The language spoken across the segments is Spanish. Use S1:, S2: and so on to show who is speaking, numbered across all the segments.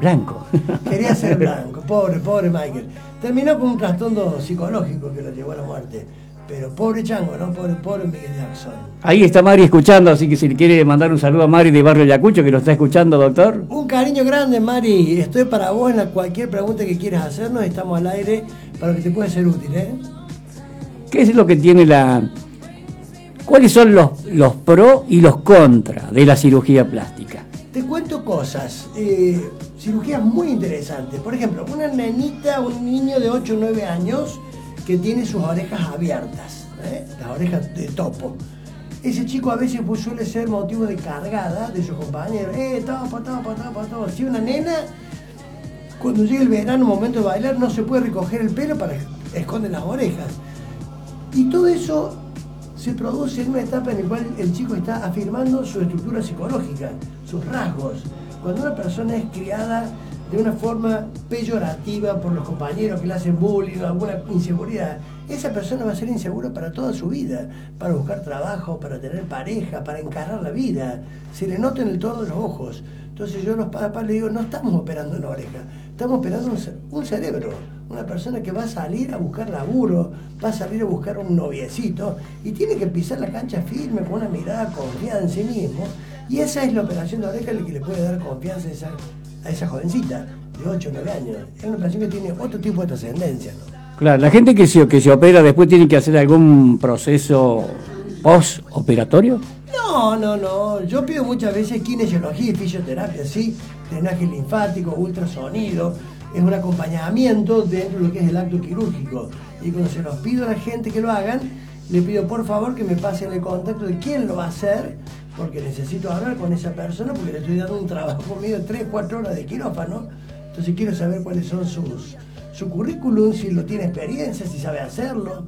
S1: blanco.
S2: Quería ser blanco, pobre Michael. Terminó con un trastorno psicológico que lo llevó a la muerte. Pero pobre chango, ¿no? Pobre Miguel Jackson.
S1: Ahí está Mari escuchando, así que si le quiere mandar un saludo a Mari de Barrio Ayacucho, que lo está escuchando, doctor.
S2: Un cariño grande, Mari. Estoy para vos en cualquier pregunta que quieras hacernos. Estamos al aire para que te pueda ser útil, ¿eh?
S1: ¿Qué es lo que tiene ¿Cuáles son los pros y los contras de la cirugía plástica?
S2: Te cuento cosas. Cirugías muy interesantes. Por ejemplo, una nenita, un niño de 8 o 9 años que tiene sus orejas abiertas, las orejas de topo. Ese chico a veces suele ser motivo de cargada de sus compañeros. Topo. Si una nena, cuando llega el verano, momento de bailar, no se puede recoger el pelo para esconder las orejas. Y todo eso se produce en una etapa en la cual el chico está afirmando su estructura psicológica, sus rasgos. Cuando una persona es criada de una forma peyorativa por los compañeros que le hacen bullying o alguna inseguridad, esa persona va a ser insegura para toda su vida, para buscar trabajo, para tener pareja, para encarar la vida. Se le nota en el tono de los ojos. Entonces yo a los papás les digo, no estamos operando una oreja, estamos operando un cerebro. Una persona que va a salir a buscar laburo, va a salir a buscar un noviecito y tiene que pisar la cancha firme con una mirada confiada en sí mismo. Y esa es la operación de oreja que le puede dar confianza a esa jovencita de 8 o 9 años. Es una operación que tiene otro tipo de trascendencia, ¿no?
S1: Claro, la gente que se opera después tiene que hacer algún proceso post-operatorio.
S2: No. Yo pido muchas veces kinesiología y fisioterapia, ¿sí? Drenaje linfático, ultrasonido. Es un acompañamiento dentro de lo que es el acto quirúrgico. Y cuando se los pido a la gente que lo hagan, le pido por favor que me pasen el contacto de quién lo va a hacer, porque necesito hablar con esa persona, porque le estoy dando un trabajo mío de 3-4 horas de quirófano. Entonces quiero saber cuáles son su currículum, si lo tiene experiencia, si sabe hacerlo.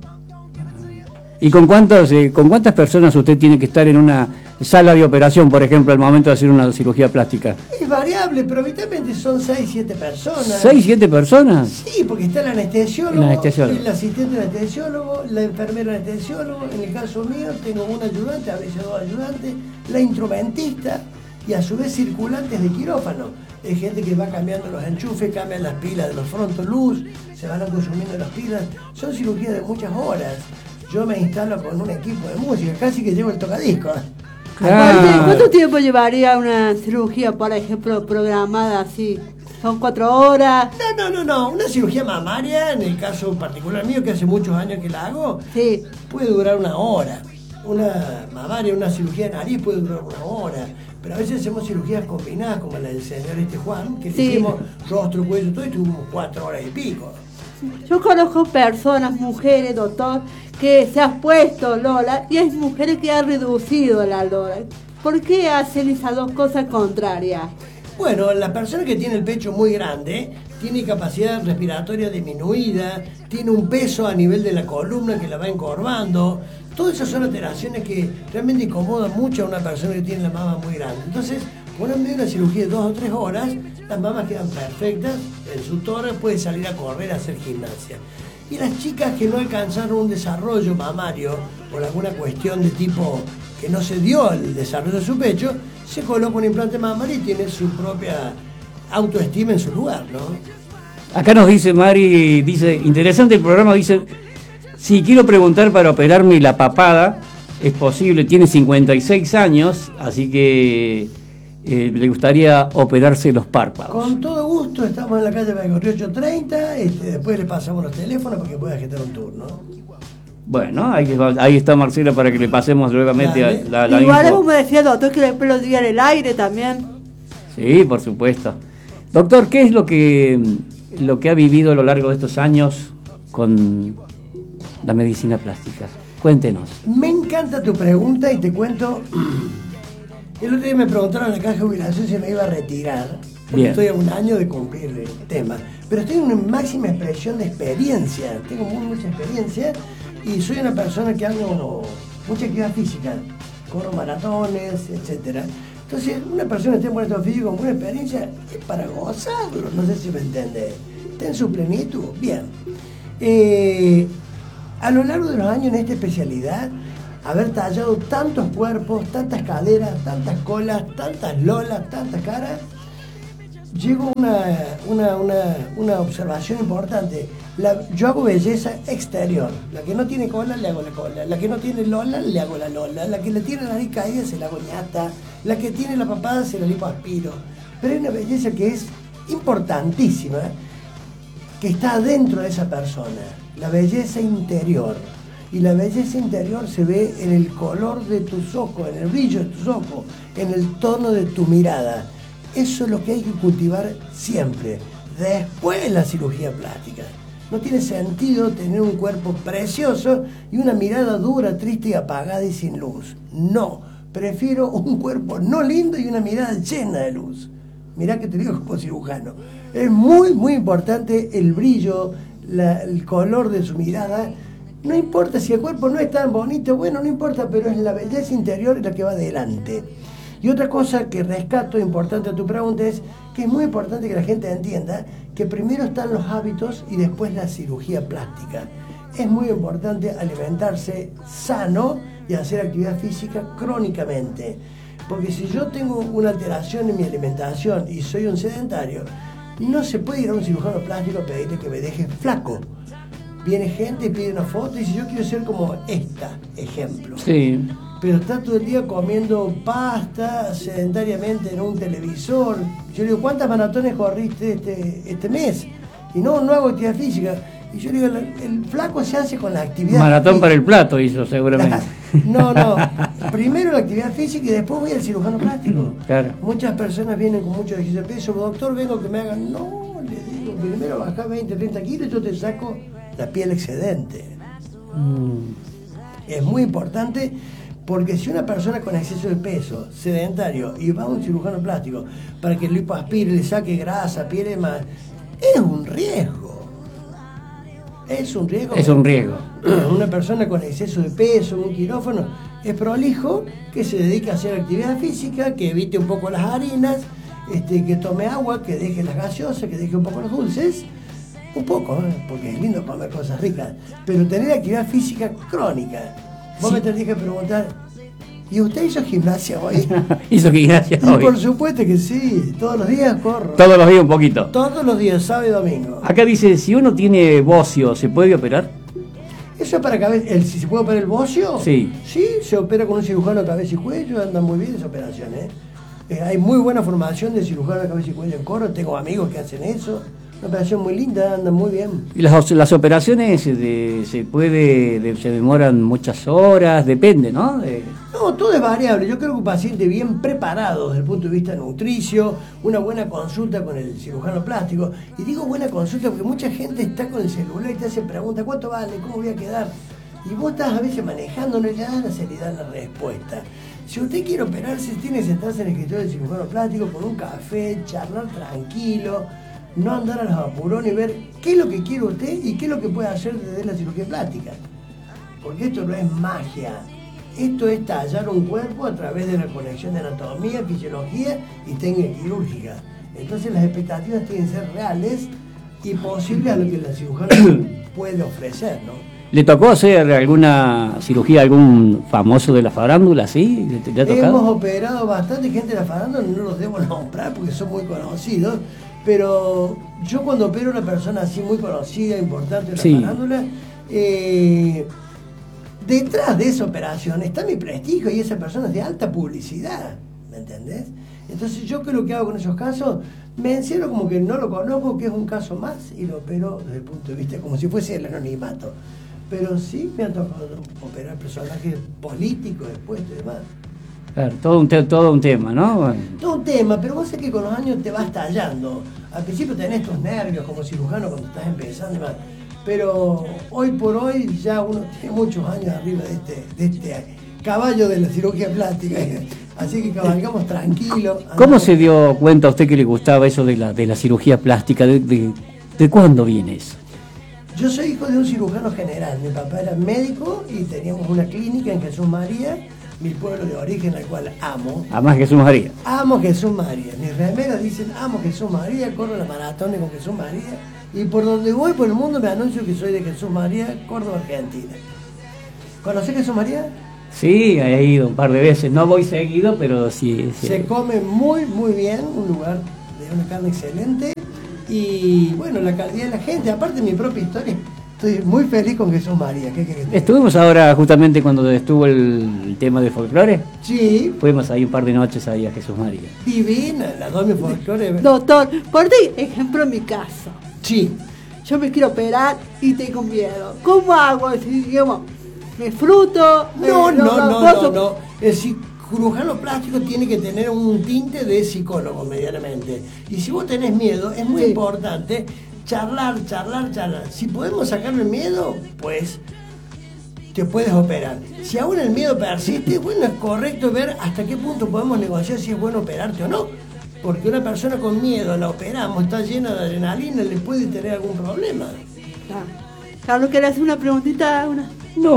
S1: ¿Y con cuántas personas usted tiene que estar en una sala de operación, por ejemplo, al momento de hacer una cirugía plástica?
S2: Es variable, pero habitualmente son 6-7 personas.
S1: ¿6-7 personas?
S2: Sí, porque está el anestesiólogo, el asistente anestesiólogo, la enfermera anestesiólogo. En el caso mío tengo un ayudante, a veces 2 ayudantes, la instrumentista y a su vez circulantes de quirófano. Hay gente que va cambiando los enchufes, cambian las pilas de los frontoluz, se van consumiendo las pilas. Son cirugías de muchas horas. Yo me instalo con un equipo de música, casi que llevo el tocadiscos.
S3: Claro. ¿Cuánto tiempo llevaría una cirugía, por ejemplo, programada así? ¿Son 4 horas?
S2: No. Una cirugía mamaria, en el caso particular mío, que hace muchos años que la hago,
S3: sí,
S2: puede durar 1 hora. Una mamaria, una cirugía de nariz puede durar 1 hora. Pero a veces hacemos cirugías combinadas, como la del señor Juan, que
S3: sí,
S2: hicimos rostro, cuello, todo, y tuvimos 4 horas y pico.
S3: Yo conozco personas, mujeres, doctor, que se han puesto Lola y hay mujeres que han reducido la Lola. ¿Por qué hacen esas dos cosas contrarias?
S2: Bueno, la persona que tiene el pecho muy grande tiene capacidad respiratoria disminuida, tiene un peso a nivel de la columna que la va encorvando. Todas esas son alteraciones que realmente incomodan mucho a una persona que tiene la mama muy grande. Entonces, por medio de una cirugía de 2 o 3 horas, las mamas quedan perfectas en su torre, puede salir a correr, a hacer gimnasia. Y las chicas que no alcanzaron un desarrollo mamario por alguna cuestión de tipo que no se dio el desarrollo de su pecho, se coloca un implante mamario y tiene su propia autoestima en su lugar, ¿no?
S1: Acá nos dice Mari, dice, interesante el programa, dice, si quiero preguntar para operarme la papada, es posible, tiene 56 años, así que le gustaría operarse los párpados.
S2: Con todo gusto, estamos en la calle Baigorri 830, después le pasamos los teléfonos para que pueda agendar un turno.
S1: Bueno, ahí está Marcela para que le pasemos nuevamente la
S3: igual
S1: info.
S3: me decía doctor que después lo diga en el aire también.
S1: Sí, por supuesto. Doctor, ¿qué es lo que ha vivido a lo largo de estos años con la medicina plástica? Cuéntenos.
S2: Me encanta tu pregunta y te cuento. El otro día me preguntaron en la caja de jubilación si me iba a retirar. Porque estoy a 1 año de cumplir el tema. Pero estoy en una máxima expresión de experiencia. Tengo mucha experiencia y soy una persona que hago mucha actividad física. Corro maratones, etcétera. Entonces, una persona que esté en buen estado físico con buena experiencia es para gozarlo. No sé si me entiende. Está en su plenitud. Bien. A lo largo de los años en esta especialidad, haber tallado tantos cuerpos, tantas caderas, tantas colas, tantas lolas, tantas caras, llego a una observación importante. Yo hago belleza exterior. La que no tiene cola, le hago la cola. La que no tiene lola, le hago la lola. La que le tiene la nariz caída, se la hago ñata. La que tiene la papada, se la lipoaspiro. Pero hay una belleza que es importantísima, que está dentro de esa persona. La belleza interior. Y la belleza interior se ve en el color de tus ojos, en el brillo de tus ojos, en el tono de tu mirada. Eso es lo que hay que cultivar siempre. Después la cirugía plástica. No tiene sentido tener un cuerpo precioso y una mirada dura, triste y apagada y sin luz. No, prefiero un cuerpo no lindo y una mirada llena de luz. Mirá que te digo como cirujano. Es muy, muy importante el brillo, el color de su mirada. No importa si el cuerpo no es tan bonito, bueno, no importa, pero es la belleza interior la que va adelante. Y otra cosa que rescato importante a tu pregunta es que es muy importante que la gente entienda que primero están los hábitos y después la cirugía plástica. Es muy importante alimentarse sano y hacer actividad física crónicamente. Porque si yo tengo una alteración en mi alimentación y soy un sedentario, no se puede ir a un cirujano plástico a pedirle que me deje flaco. Viene gente y pide una foto y dice, yo quiero ser como esta, ejemplo.
S1: Sí.
S2: Pero está todo el día comiendo pasta, sedentariamente en un televisor. Yo le digo, ¿cuántas maratones corriste este mes? Y no hago actividad física. Y yo le digo, el flaco se hace con la actividad
S1: Maratón
S2: física.
S1: para el plato hizo seguramente.
S2: No. Primero la actividad física y después voy al cirujano plástico.
S1: Claro.
S2: Muchas personas vienen con mucho ejercicio de peso. Doctor, vengo que me hagan. No, le digo, primero bajá 20, 30 kilos y yo te saco la piel excedente. Es muy importante porque si una persona con exceso de peso, sedentario, y va a un cirujano plástico para que le lipoaspire, le saque grasa, piel más, es un riesgo. Es un riesgo.
S1: Es un riesgo.
S2: Una persona con exceso de peso, un quirófano, es prolijo, que se dedique a hacer actividad física, que evite un poco las harinas, que tome agua, que deje las gaseosas, que deje un poco los dulces. Un poco, porque es lindo comer cosas ricas, pero tener actividad física crónica. Vos me tendrías que preguntar, ¿y usted hizo gimnasia hoy?
S1: Hizo gimnasia
S2: Y
S1: hoy.
S2: por supuesto que sí, todos los días corro.
S1: Todos los días un poquito.
S2: Todos los días, sábado y domingo.
S1: Acá dice, si uno tiene bocio, ¿se puede operar?
S2: Eso es para cabeza. Si se puede operar el bocio,
S1: Sí.
S2: Sí, se opera con un cirujano de cabeza y cuello, anda muy bien esa operación, hay muy buena formación de cirujano de cabeza y cuello en Córdoba, tengo amigos que hacen eso. Una operación muy linda, anda muy bien.
S1: Y las operaciones se demoran muchas horas, depende, ¿no?
S2: No, todo es variable. Yo creo que un paciente bien preparado desde el punto de vista nutricio, una buena consulta con el cirujano plástico. Y digo buena consulta porque mucha gente está con el celular y te hace preguntas, ¿cuánto vale? ¿Cómo voy a quedar? Y vos estás a veces manejando, no le das la seriedad en la respuesta. Si usted quiere operarse, tiene que sentarse en el escritorio del cirujano plástico con un café, charlar tranquilo, no andar a los apurones y ver qué es lo que quiere usted y qué es lo que puede hacer desde la cirugía plástica. Porque esto no es magia, esto es tallar un cuerpo a través de la conexión de anatomía, fisiología y técnica quirúrgica. Entonces las expectativas tienen que ser reales y posibles a lo que la cirujana puede ofrecer, ¿no?
S1: ¿Le tocó hacer alguna cirugía a algún famoso de la farándula, sí? ¿Le ha tocado?
S2: Hemos operado bastante gente de la farándula, no los debo nombrar porque son muy conocidos, pero yo cuando opero a una persona así muy conocida, importante de la
S1: Sí.
S2: farándula, detrás de esa operación está mi prestigio y esa persona es de alta publicidad, ¿me entendés? Entonces yo creo que hago con esos casos, me encierro como que no lo conozco, que es un caso más, y lo opero desde el punto de vista como si fuese el anonimato. Pero sí me han tocado operar personajes políticos después y demás.
S1: Claro, todo un tema, ¿no? Bueno.
S2: Todo un tema, pero vos sabés que con los años te vas tallando. Al principio tenés tus nervios como cirujano cuando estás empezando y demás. Pero hoy por hoy ya uno tiene muchos años arriba de este caballo de la cirugía plástica. Así que cabalgamos tranquilos.
S1: ¿Cómo se dio cuenta a usted que le gustaba eso de la cirugía plástica? ¿De cuándo viene eso?
S2: Yo soy hijo de un cirujano general. Mi papá era médico y teníamos una clínica en Jesús María, mi pueblo de origen, al cual amo.
S1: Además Jesús María.
S2: Amo Jesús María. Mis remeras dicen amo Jesús María, corro la maratón con Jesús María. Y por donde voy por el mundo me anuncio que soy de Jesús María, Córdoba, Argentina. ¿Conocés Jesús María?
S1: Sí, he ido un par de veces. No voy seguido, pero sí.
S2: Se come muy, muy bien. Un lugar es una carne excelente. Y bueno, la calidad de la gente, aparte de mi propia historia, estoy muy feliz con Jesús María. ¿Qué querés?
S1: Estuvimos ahora justamente cuando estuvo el tema de folclore.
S2: Sí.
S1: Fuimos ahí un par de noches ahí a Jesús María.
S2: Divina, la doña folclore.
S3: Doctor, por ejemplo, en mi caso,
S2: Sí.
S3: yo me quiero operar y tengo miedo. ¿Cómo hago? Si, digamos, ¿me fruto?
S2: No. El cirujano plástico tiene que tener un tinte de psicólogo medianamente. Y si vos tenés miedo, es muy importante charlar. Si podemos sacarle el miedo, pues te puedes operar. Si aún el miedo persiste, bueno, es correcto ver hasta qué punto podemos negociar si es bueno operarte o no. Porque una persona con miedo, la operamos, está llena de adrenalina, le puede tener algún problema.
S3: Carlos, ¿querés hacer una preguntita?
S1: No,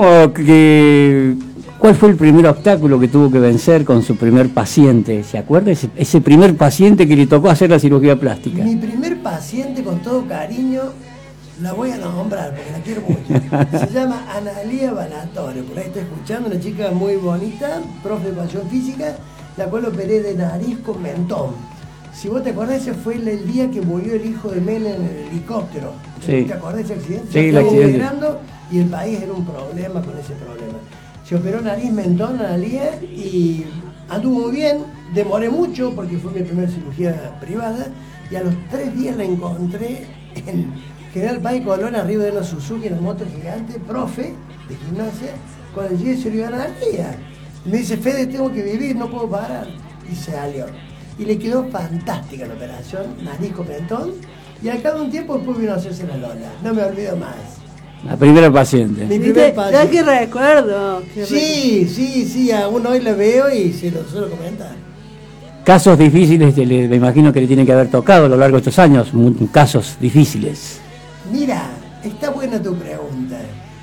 S1: ¿cuál fue el primer obstáculo que tuvo que vencer con su primer paciente? ¿Se acuerda? Ese primer paciente que le tocó hacer la cirugía plástica.
S2: Mi primer paciente, con todo cariño, la voy a nombrar porque la quiero mucho. Se llama Analía Balatore, por ahí está escuchando, una chica muy bonita, profe de educación física, la cual operé de nariz con mentón. Si vos te acordás, ese fue el día que murió el hijo de Mel en el helicóptero.
S1: Sí.
S2: ¿Te acordás de ese accidente?
S1: Sí, el accidente.
S2: Operando y el país era un problema con ese problema. Se operó nariz, mentón, Analía, y anduvo muy bien. Demoré mucho porque fue mi primera cirugía privada, y a los 3 días la encontré en General Paz y Colón, arriba de una Suzuki, en una moto gigante, profe de gimnasia, con el día de cirugía Analía. Me dice: Fede, tengo que vivir, no puedo parar. Y se salió. Y le quedó fantástica la operación, nariz con mentón, y al cabo de un tiempo después vino a hacerse la Lola. No me olvido más.
S1: La primera paciente.
S2: Mi primer
S3: Ya
S2: paciente.
S3: que recuerdo.
S2: Sí, aún hoy la veo y se lo suelo comentar.
S1: Casos difíciles, me imagino que le tiene que haber tocado a lo largo de estos años, casos difíciles.
S2: Mira, está buena tu pregunta.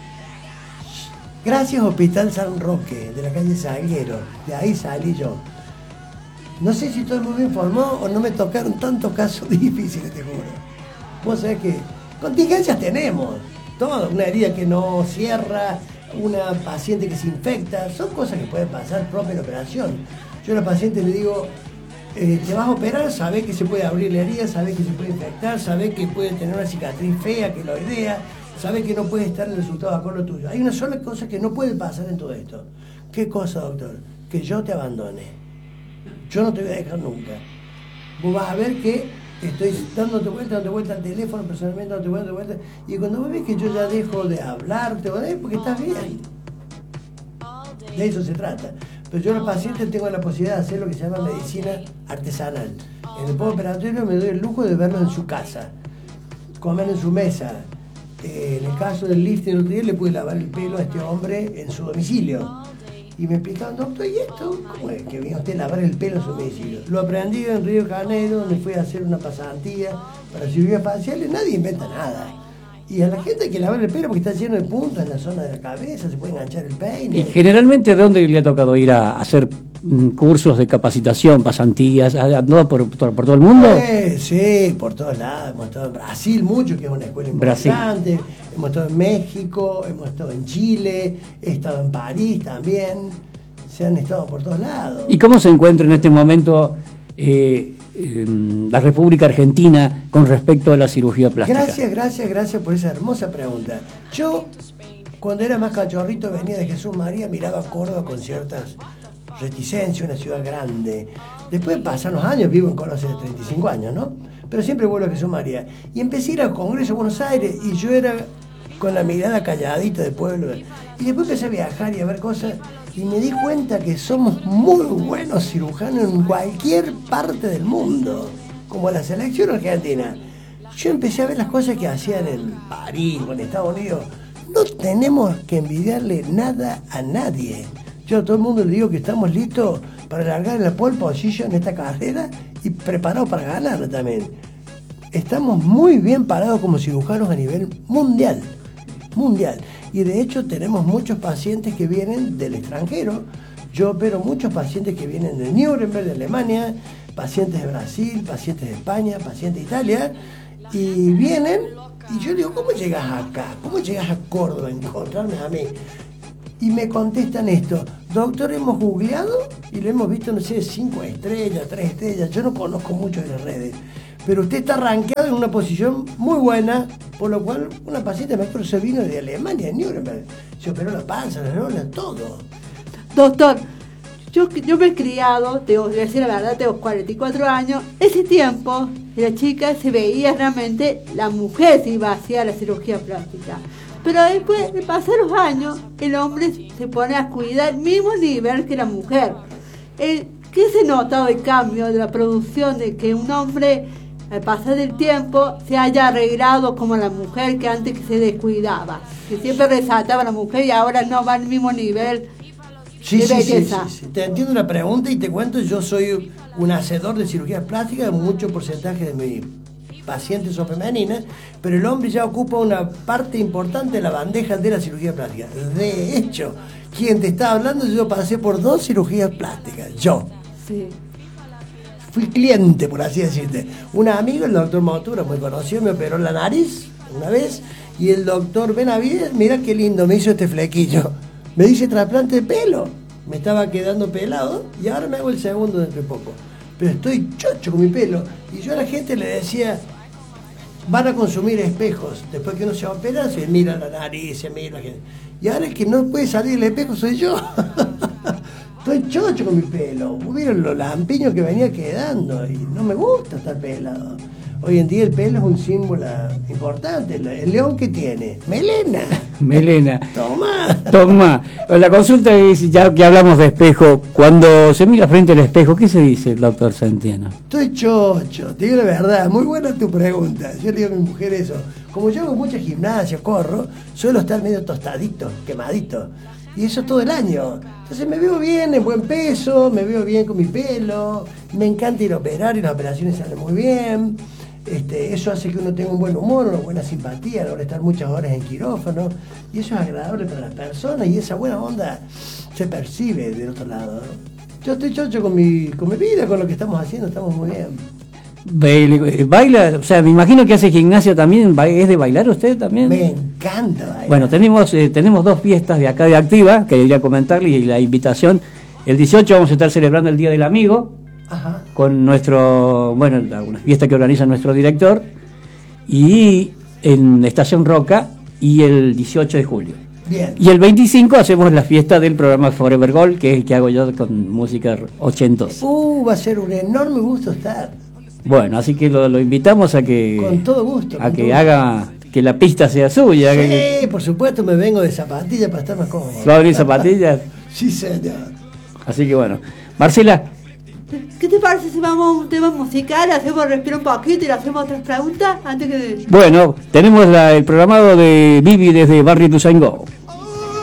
S2: Gracias Hospital San Roque, de la calle Salguero, de ahí salí yo. No sé si estoy muy bien informado o no me tocaron tantos casos difíciles, te juro. Vos sabés que contingencias tenemos. Todo, una herida que no cierra, una paciente que se infecta, son cosas que pueden pasar propia en la operación. Yo a la paciente le digo: te vas a operar, sabés que se puede abrir la herida, sabés que se puede infectar, sabés que puede tener una cicatriz fea, que lo idea, sabés que no puede estar el resultado de acuerdo tuyo. Hay una sola cosa que no puede pasar en todo esto. ¿Qué cosa, doctor? Que yo te abandone. Yo no te voy a dejar nunca. Vos vas a ver que estoy dándote vuelta al teléfono, personalmente dándote vuelta. Y cuando vos ves que yo ya dejo de hablarte, porque estás bien. De eso se trata. Pero yo a los pacientes tengo la posibilidad de hacer lo que se llama medicina artesanal. En el postoperatorio me doy el lujo de verlos en su casa, comer en su mesa. En el caso del lifting del otro día, le pude lavar el pelo a este hombre en su domicilio. Y me explicaban: doctor, ¿y esto? ¿Cómo es que vino usted a lavar el pelo en su domicilio? Lo aprendí en Río de Janeiro, donde fui a hacer una pasantía para cirugía facial, y nadie inventa nada. Y a la gente hay que lavar el pelo porque está lleno de puntas en la zona de la cabeza, se puede enganchar el peine.
S1: ¿Y generalmente de dónde le ha tocado ir a hacer cursos de capacitación, pasantías? ¿Ha andado por todo el mundo?
S2: Sí, por todos lados. Hemos estado en Brasil mucho, que es una escuela importante. Hemos estado en México, hemos estado en Chile, he estado en París también. Se han estado por todos lados.
S1: ¿Y cómo se encuentra en este momento la República Argentina con respecto a la cirugía plástica?
S2: Gracias por esa hermosa pregunta. Yo, cuando era más cachorrito, venía de Jesús María, miraba Córdoba con ciertas reticencias, una ciudad grande. Después pasan los años, vivo en Córdoba hace 35 años, ¿no? Pero siempre vuelvo a Jesús María. Y empecé a ir al Congreso de Buenos Aires, y yo era con la mirada calladita de pueblo. Y después empecé a viajar y a ver cosas, y me di cuenta que somos muy buenos cirujanos en cualquier parte del mundo, como la selección argentina. Yo empecé a ver las cosas que hacían en París o en Estados Unidos. No tenemos que envidiarle nada a nadie. Yo a todo el mundo le digo que estamos listos para largar en la pole position en esta carrera y preparados para ganarla también. Estamos muy bien parados como cirujanos a nivel mundial. Y de hecho tenemos muchos pacientes que vienen del extranjero. Yo opero muchos pacientes que vienen de Nuremberg, de Alemania, pacientes de Brasil, pacientes de España, pacientes de Italia, y vienen, y yo digo: ¿cómo llegas acá? ¿Cómo llegas a Córdoba a encontrarme a mí? y me contestan esto: doctor, hemos googleado y lo hemos visto, no sé, 5 estrellas, 3 estrellas, yo no conozco mucho de las redes, pero usted está rankeado en una posición muy buena, por lo cual una paciente, me acuerdo, se vino de Alemania, de Nuremberg, se operó la panza, la lola, todo.
S3: Doctor, yo me he criado, te voy a decir la verdad, tengo 44 años. Ese tiempo, la chica se veía realmente, la mujer se iba hacia la cirugía plástica. Pero después de pasar los años, el hombre se pone a cuidar al mismo nivel que la mujer. ¿Qué se nota el cambio de la producción de que un hombre, al pasar del tiempo, se haya arreglado como la mujer que antes que se descuidaba? Que siempre resaltaba a la mujer y ahora no va al mismo nivel.
S2: Sí. Te entiendo la pregunta y te cuento, yo soy un hacedor de cirugías plásticas, mucho porcentaje de mis pacientes son femeninas, pero el hombre ya ocupa una parte importante de la bandeja de la cirugía plástica. De hecho, quien te está hablando, yo pasé por 2 cirugías plásticas, yo.
S3: Sí.
S2: Fui cliente, por así decirte. Un amigo, el doctor Motura, muy conocido, me operó la nariz una vez, y el doctor Benavides, mira qué lindo, me hizo este flequillo. Me dice trasplante de pelo. Me estaba quedando pelado y ahora me hago el segundo dentro de poco. Pero estoy chocho con mi pelo. Y yo a la gente le decía, van a consumir espejos. Después que uno se opera, se mira la nariz, se mira la gente. Y ahora el que no puede salir el espejo soy yo. Estoy chocho con mi pelo. Vieron los lampiños que venía quedando y no me gusta estar pelado. Hoy en día el pelo es un símbolo importante. El león que tiene, melena.
S1: Melena.
S2: Toma.
S1: La consulta es, ya que hablamos de espejo, cuando se mira frente al espejo, ¿qué se dice el doctor Centeno?
S2: Estoy chocho, te digo la verdad, muy buena tu pregunta. Yo le digo a mi mujer eso. Como yo hago mucha gimnasia, corro, suelo estar medio tostadito, quemadito. Y eso todo el año. Entonces me veo bien, en buen peso, me veo bien con mi pelo, me encanta ir a operar y las operaciones salen muy bien. Eso hace que uno tenga un buen humor, una buena simpatía a la hora de estar muchas horas en quirófano, y eso es agradable para las personas y esa buena onda se percibe del otro lado, ¿no? Yo estoy chocho con mi vida, con lo que estamos haciendo, estamos muy bien.
S1: ¿Baila? O sea, me imagino que hace gimnasia también. ¿Es de bailar usted también?
S2: Me encanta bailar.
S1: Bueno, tenemos 2 fiestas de acá de Activa, que quería comentarles, y la invitación. El 18 vamos a estar celebrando el Día del Amigo.
S2: Ajá. Con
S1: una fiesta que organiza nuestro director, y en Estación Roca, y el 18 de julio.
S2: Bien.
S1: Y el 25 hacemos la fiesta del programa Forever Gold, que es el que hago yo con música ochentosa.
S2: Va a ser un enorme gusto estar.
S1: Bueno, así que lo invitamos a que...
S2: Con todo gusto.
S1: A que haga que la pista sea suya.
S2: Sí, por supuesto, me vengo de zapatillas para estar más cómodo.
S1: ¿Va a venir zapatillas?
S2: Sí, señor.
S1: Así que bueno. Marcela,
S3: ¿qué te parece si vamos a un tema musical, hacemos respirar un poquito y le hacemos otras preguntas antes que...
S1: Bueno, tenemos el programado de Vivi desde Barrio Ituzaingó.